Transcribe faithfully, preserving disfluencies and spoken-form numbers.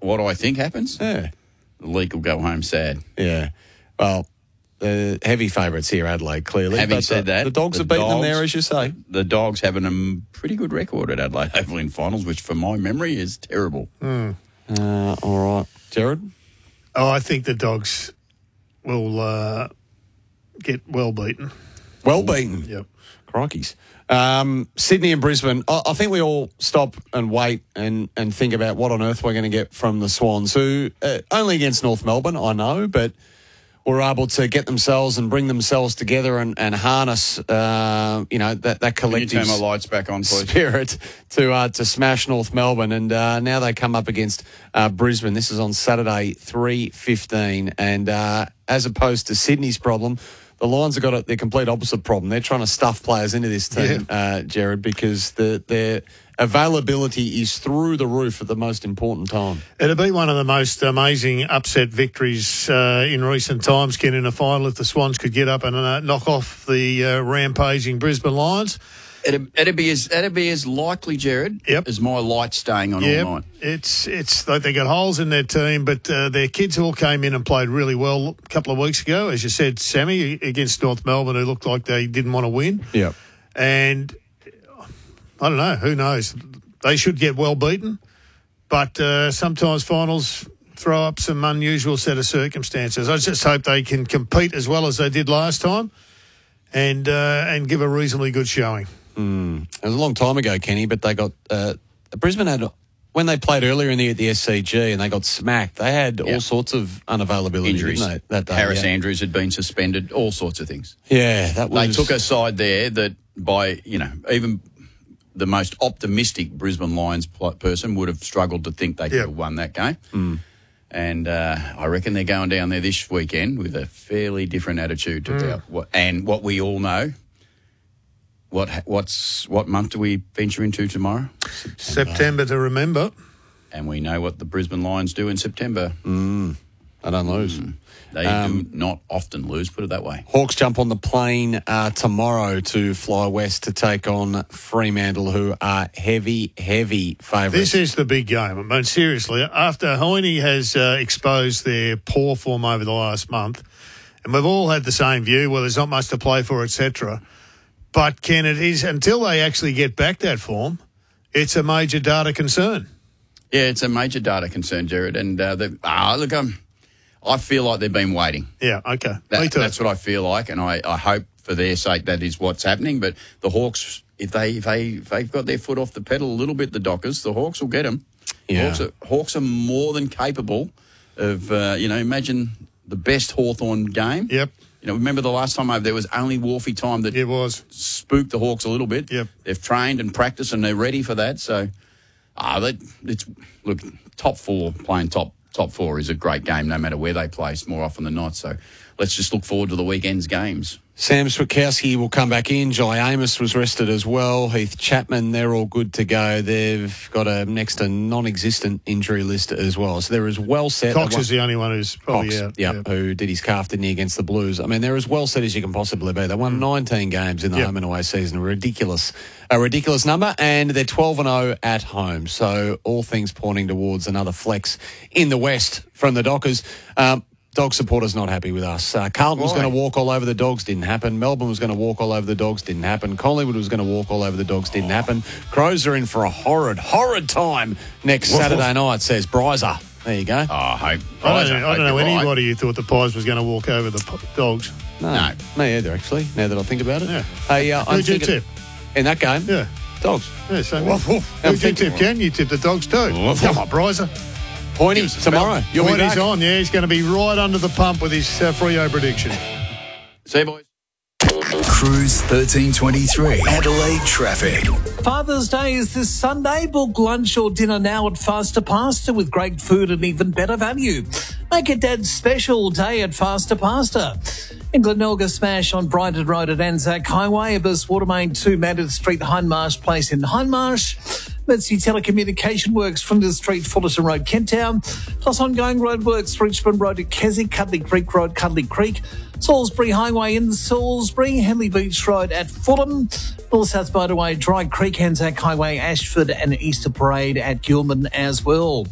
what I think happens? Yeah. The League will go home sad. Yeah. Well, the heavy favourites here, Adelaide, clearly. Having but said the, that, the Dogs the have beaten them Dogs- there, as you say. The Dogs having a pretty good record at Adelaide Oval in finals, which for my memory is terrible. Uh, all right. Jared? Oh, I think the Dogs will uh, get well beaten. Well beaten. Yep. Crikeys. Um, Sydney and Brisbane, I, I think we all stop and wait and, and think about what on earth we're going to get from the Swans, who uh, only against North Melbourne, I know, but were able to get themselves and bring themselves together and, and harness, uh, you know, that, that Can you collective turn my lights back on, please? spirit to uh, to smash North Melbourne. And uh, now they come up against uh, Brisbane. This is on Saturday, three fifteen. And uh, as opposed to Sydney's problem, the Lions have got a, the complete opposite problem. They're trying to stuff players into this team, yeah. uh, Jared, because the, their availability is through the roof at the most important time. It'll be one of the most amazing upset victories uh, in recent times, Ken, in a final if the Swans could get up and uh, knock off the uh, rampaging Brisbane Lions. It'd, it'd, be as, it'd be as likely, Jared, yep. as my light staying on yep. all night. It's it's like they got holes in their team, but uh, their kids all came in and played really well a couple of weeks ago, as you said, Sammy, against North Melbourne, who looked like they didn't want to win. Yep. And I don't know, who knows? They should get well beaten, but uh, sometimes finals throw up some unusual set of circumstances. I just hope they can compete as well as they did last time and uh, and give a reasonably good showing. Mm. It was a long time ago, Kenny, but they got uh, Brisbane had when they played earlier in the at the S C G and they got smacked. They had yep. all sorts of unavailability injuries. Didn't they, that day, Harris yeah. Andrews had been suspended. All sorts of things. Yeah, that was. They took a side there that by you know even the most optimistic Brisbane Lions person would have struggled to think they could yep. have won that game. Mm. And uh, I reckon they're going down there this weekend with a fairly different attitude to mm. what, and what we all know. What what's what month do we venture into tomorrow? September, September to remember. And we know what the Brisbane Lions do in September. Mm. They don't lose. Mm. They um, do not often lose, put it that way. Hawks jump on the plane uh, tomorrow to fly west to take on Fremantle, who are heavy, heavy favourites. This is the big game. I mean, seriously, after Heine has uh, exposed their poor form over the last month, and we've all had the same view, well, there's not much to play for, et cetera. But, Ken, it is, until they actually get back that form, it's a major data concern. Yeah, it's a major data concern, Jared. And, uh, ah, look, um, I feel like they've been waiting. Yeah, okay. That, Me too. That's what I feel like, and I, I hope for their sake that is what's happening. But the Hawks, if, they, if, they, if they've got their foot off the pedal a little bit, the Dockers, the Hawks will get them. Yeah. Hawks, are, Hawks are more than capable of, uh, you know, imagine the best Hawthorn game. Yep. You know, remember the last time over there was only Wolfie time that it was spooked the Hawks a little bit. Yep. They've trained and practiced and they're ready for that. So, ah, they, it's look top four playing top top four is a great game no matter where they place more often than not. So, let's just look forward to the weekend's games. Sam Switkowski will come back in. Jai Amos was rested as well. Heath Chapman, they're all good to go. They've got a next to non-existent injury list as well. So they're as well set. Cox is the only one who's probably Cox, out. Yep, Yep. who did his calf, didn't he, against the Blues. I mean, they're as well set as you can possibly be. They won nineteen games in the Yep. home and away season. A ridiculous, a ridiculous number. And they're twelve and oh at home. So all things pointing towards another flex in the West from the Dockers. Um, Dog supporters not happy with us. Uh, Carlton Why? was going to walk all over the Dogs, didn't happen. Melbourne was going to walk all over the Dogs, didn't happen. Collingwood was going to walk all over the Dogs, didn't happen. Crows are in for a horrid, horrid time next Woof, Saturday woof. night, says Bryzer. There you go. Oh, I hope. I don't, know, I don't know hope you're right. anybody who thought the Pies was going to walk over the p- Dogs. No, No. me either, actually, now that I think about it. Yeah. Hey, uh, I'm Who'd you thinking- tip? In that game? Yeah. Dogs. Yeah, same. Woof, woof. Who'd you thinking- tip, Ken? You tipped the Dogs too. Woof, Come woof. on, Bryzer. Pointy, Give us a tomorrow. spell. You'll be Pointy's back. on, yeah. He's going to be right under the pump with his uh, Freo prediction. See you, boys. Cruise thirteen twenty-three. Adelaide traffic. Father's Day is this Sunday. Book lunch or dinner now at Faster Pasta with great food and even better value. Make it Dad's special day at Faster Pasta. In Glenelga, smash on Brighton Road at Anzac Highway, Abyss Watermain two, Manders Street, Hindmarsh Place in Hindmarsh. Mitzi Telecommunication Works, Flinders Street, Fullerton Road, Kent Town. Plus ongoing roadworks, Richmond Road at Keswick, Cuddly Creek Road, Cuddly Creek. Salisbury Highway in Salisbury, Henley Beach Road at Fulham. North South Motorway, Dry Creek, Anzac Highway, Ashford and Easter Parade at Gilman as well.